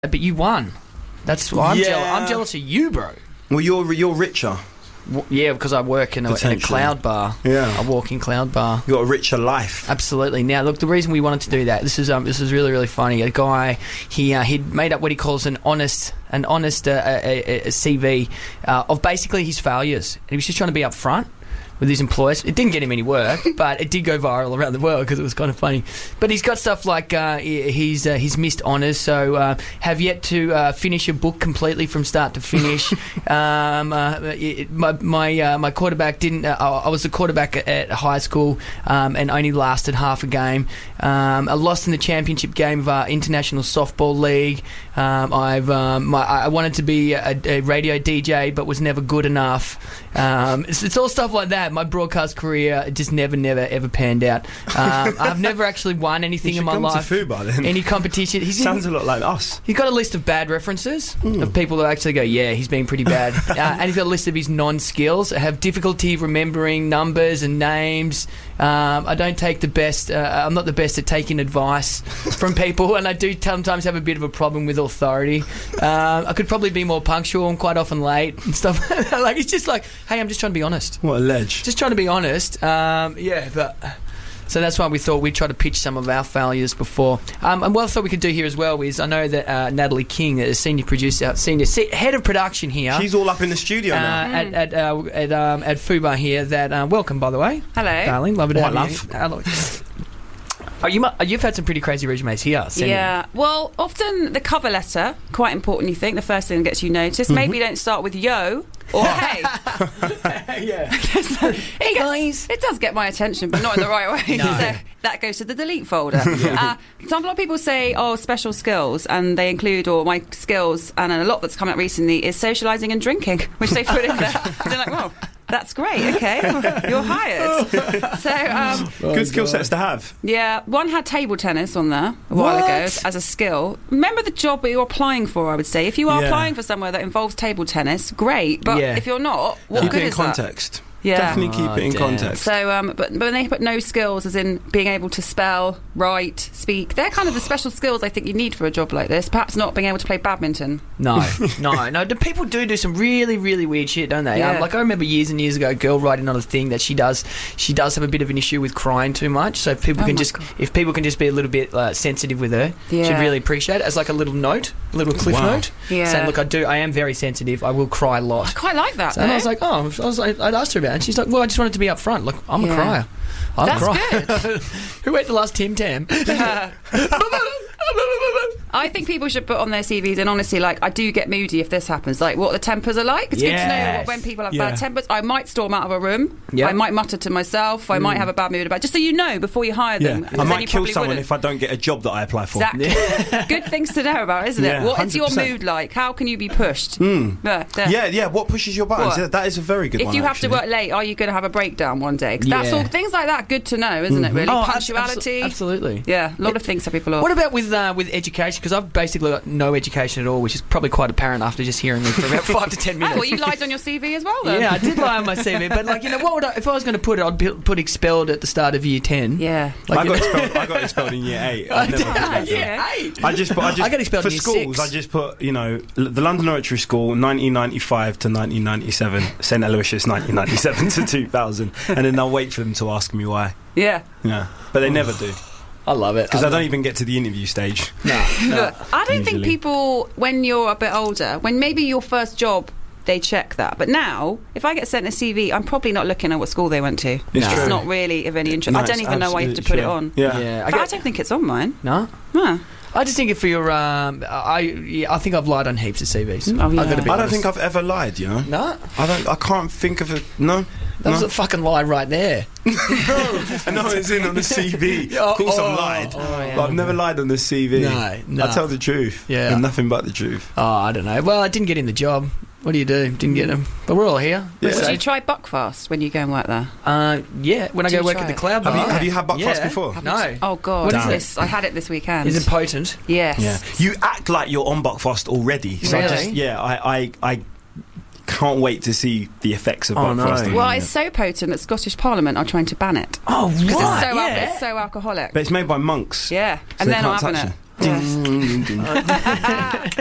but you won. That's why I'm jealous of you, bro. Well, you're richer. Yeah, because I work in a cloud bar. Yeah, a walking cloud bar. You got a richer life. Absolutely. Now, look, the reason we wanted to do that, this is really, really funny. A guy, he'd made up what he calls an honest CV of basically his failures. And he was just trying to be upfront with his employers. It didn't get him any work, but it did go viral around the world because it was kind of funny. But he's got stuff like he's missed honours, so have yet to finish a book completely from start to finish. My quarterback didn't. I was the quarterback at high school and only lasted half a game. I lost in the championship game of our international softball league. I wanted to be a radio DJ, but was never good enough. It's all stuff like that. My broadcast career just never ever panned out. I've never actually won anything in my life. To Fubar, then. Any competition. Sounds a lot like us. He's got a list of bad references of people that actually go, yeah, he's been pretty bad. And he's got a list of his non-skills. I have difficulty remembering numbers and names. I don't take the best. I'm not the best at taking advice from people, and I do sometimes have a bit of a problem with authority. I could probably be more punctual. I'm quite often late and stuff. Like, it's just like, hey, I'm just trying to be honest. What a ledge. Just trying to be honest. So that's why we thought we'd try to pitch some of our failures before. And what I thought we could do here as well is, I know that Natalie King, the senior producer, head of production here. She's all up in the studio now. At Fubar here. That welcome, by the way. Hello, darling. Love it. Hello. You've had some pretty crazy resumes here. Yeah. Well, often the cover letter, quite important, you think. The first thing that gets you noticed. Maybe don't start with yo or hey. Yeah. Hey, guys. It does get my attention, but not in the right way. No. So that goes to the delete folder. A lot of people say, special skills, and they include, or my skills, and a lot that's come out recently is socialising and drinking, which they put in there. They're like, well, that's great, okay, you're hired. So, good skill sets to have. Yeah, one had table tennis on there a while ago as a skill. Remember the job that you're applying for, I would say. If you are applying for somewhere that involves table tennis, great, but if you're not, what good is that? Keep it in context. Yeah. Definitely keep it in context. So, but when they put no skills, as in being able to spell, write, speak, they're kind of the special skills I think you need for a job like this. Perhaps not being able to play badminton. No. The people do some really, really weird shit, don't they? Yeah. Like, I remember years and years ago, a girl writing on a thing that she does have a bit of an issue with crying too much. So if people can just be a little bit sensitive with her, she'd really appreciate it as like a little note, a little cliff note, saying, "Look, I am very sensitive. I will cry a lot." I quite like that. And I was like, I'd asked her about it, and she's like, well, I just wanted to be upfront. Look, I'm a crier. That's good. Who ate the last Tim Tam? I think people should put on their CVs, and honestly, like, I do get moody if this happens, like what the tempers are like. It's good to know when people have bad tempers. I might storm out of a room. I might mutter to myself. I might have a bad mood about it, just so you know before you hire them. I might kill someone if I don't get a job that I apply for. Exactly. Good things to know about, isn't it? What is your 100%. mood like? How can you be pushed? What pushes your buttons? What? That is a very good one. If you have to work late, are you going to have a breakdown one day? 'Cause that's all things like that. Good to know, isn't it? Really, punctuality. Absolutely. Yeah, a lot of things that people are. What about with education? Because I've basically got no education at all, which is probably quite apparent after just hearing me for about 5 to 10 minutes. Well, you lied on your CV as well, then. Yeah, I did lie on my CV, but like, what would if I was going to put it, I'd put expelled at the start of year 10. Yeah, like, I got expelled in year 8. I just got expelled for in year schools. 6. I just put the London Oratory School 1995 to 1997, St Aloysius 1997 to 2000, and then I'll wait for them to ask me why. Yeah, but they never do. I love it. Because I don't even get to the interview stage. No. I don't think people, when you're a bit older, when maybe your first job, they check that. But now, if I get sent a CV, I'm probably not looking at what school they went to. It's not really of any interest. I don't even know why you have to put it on. Yeah. I don't think it's on mine. No? No. I just think if you're, I think I've lied on heaps of CVs. Oh, yeah. I've got to be I don't honest. think I've ever lied, No? I can't think of a... No. That was a fucking lie right there. No, it's in on the CV. Of course I've lied. But I've never lied on the CV. No. I tell the truth. Yeah. And nothing but the truth. Oh, I don't know. Well, I didn't get in the job. What do you do? Didn't get them. But we're all here. Yeah. Would you try Buckfast when you go and work there? Yeah, when I go work at the Cloud Bar. Have you had Buckfast before? No. Oh, God. What is this? I had it this weekend. Is it potent? Yes. Yeah. You act like you're on Buckfast already. So Really? I can't wait to see the effects of Buckfast. No. Well, it's so potent that Scottish Parliament are trying to ban it. Oh, right. Because it's so alcoholic. But it's made by monks. Yeah. So and they they're not can't having touch it. Ding, ding, ding.